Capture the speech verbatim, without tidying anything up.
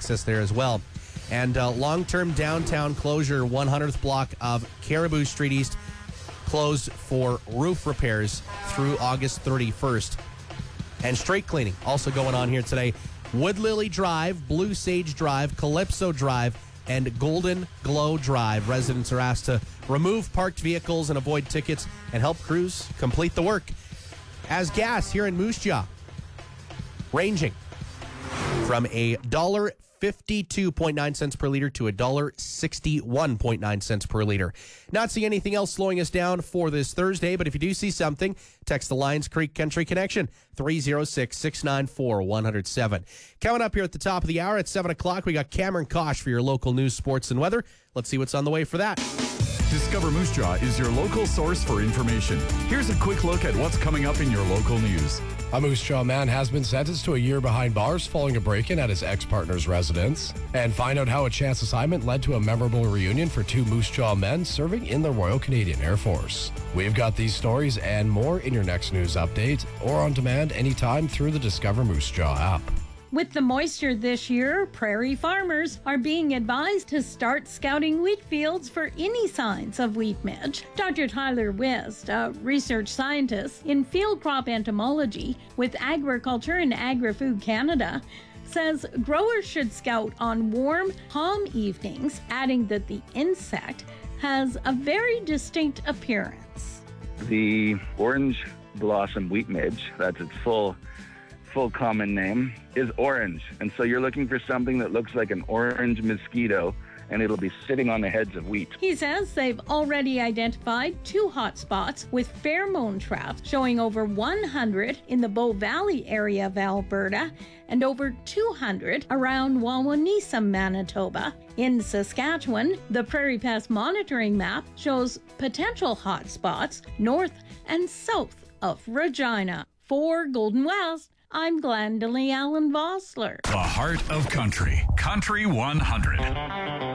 access there as well. And uh, long-term downtown closure, one hundredth block of Caribou Street East closed for roof repairs through August thirty-first. And street cleaning also going on here today. Wood Lily Drive, Blue Sage Drive, Calypso Drive, and Golden Glow Drive. Residents are asked to remove parked vehicles and avoid tickets and help crews complete the work. As gas here in Moose Jaw, ranging from a dollar fifty-two point nine cents per liter to a dollar sixty-one point nine cents per liter. Not seeing anything else slowing us down for this Thursday, but if you do see something, text the Lions Creek Country Connection, three oh six, six nine four, one oh seven. Coming up here at the top of the hour at seven o'clock, we got Cameron Kosh for your local news, sports, and weather. Let's see what's on the way for that. Discover Moose Jaw is your local source for information. Here's a quick look at what's coming up in your local news. A Moose Jaw man has been sentenced to a year behind bars following a break-in at his ex-partner's residence. And find out how a chance assignment led to a memorable reunion for two Moose Jaw men serving in the Royal Canadian Air Force. We've got these stories and more in your next news update or on demand anytime through the Discover Moose Jaw app. With the moisture this year, prairie farmers are being advised to start scouting wheat fields for any signs of wheat midge. Doctor Tyler West, a research scientist in field crop entomology with Agriculture and Agri-Food Canada, says growers should scout on warm, calm evenings, adding that the insect has a very distinct appearance. The orange blossom wheat midge, that's its full full common name, is orange. And so you're looking for something that looks like an orange mosquito, and it'll be sitting on the heads of wheat. He says they've already identified two hot spots with pheromone traps, showing over one hundred in the Bow Valley area of Alberta and over two hundred around Wawanesa, Manitoba. In Saskatchewan, the Prairie Pest Monitoring Map shows potential hot spots north and south of Regina. For Golden West, I'm Glendalee Allen Vossler. The heart of country. Country one hundred.